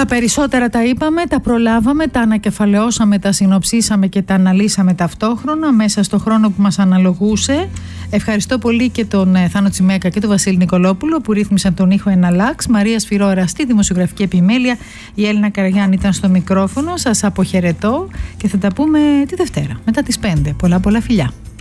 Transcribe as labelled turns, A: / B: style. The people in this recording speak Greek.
A: Τα περισσότερα τα είπαμε, τα προλάβαμε, τα ανακεφαλαιώσαμε, τα συνοψίσαμε και τα αναλύσαμε ταυτόχρονα μέσα στο χρόνο που μας αναλογούσε. Ευχαριστώ πολύ και τον Θάνο Τσιμέκα και τον Βασίλη Νικολόπουλο που ρύθμισαν τον ήχο Εναλλάξ. Μαρία Σφυρόρα στη δημοσιογραφική επιμέλεια. Η Έλληνα Καραγιάννη ήταν στο μικρόφωνο. Σας αποχαιρετώ και θα τα πούμε τη Δευτέρα μετά τις 5. Πολλά φιλιά.